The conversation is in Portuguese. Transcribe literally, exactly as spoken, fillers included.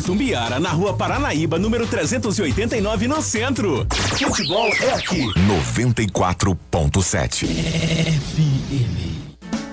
Itumbiara, na rua Paranaíba, número trezentos e oitenta e nove, no centro. Futebol é aqui. noventa e quatro ponto sete. F M.